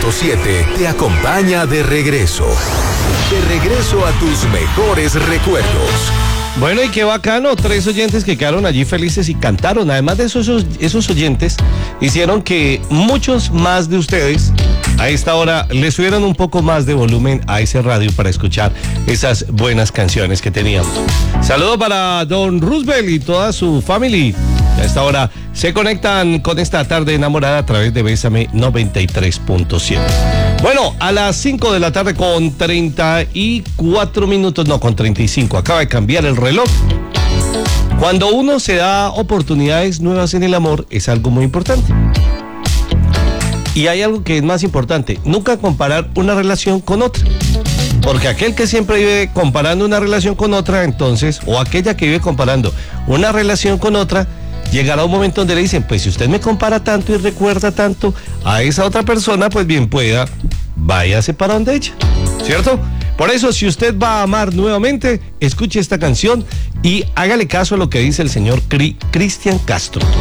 93.7 te acompaña de regreso. De regreso a tus mejores recuerdos. Bueno, y qué bacano, 3 oyentes que quedaron allí felices y cantaron. Además de esos oyentes, hicieron que muchos más de ustedes a esta hora le subieran un poco más de volumen a ese radio para escuchar esas buenas canciones que teníamos. Saludos para Don Roosevelt y toda su family. A esta hora se conectan con esta tarde enamorada a través de Bésame 93.7. Bueno, a las 5 de la tarde con 34 minutos, no, con 35. Acaba de cambiar el reloj. Cuando uno se da oportunidades nuevas en el amor, es algo muy importante. Y hay algo que es más importante, nunca comparar una relación con otra. Porque aquel que siempre vive comparando una relación con otra, entonces, o aquella que vive comparando una relación con otra, llegará un momento donde le dicen, pues si usted me compara tanto y recuerda tanto a esa otra persona, pues bien pueda, váyase para donde ella, ¿cierto? Por eso, si usted va a amar nuevamente, escuche esta canción y hágale caso a lo que dice el señor Cristian Castro.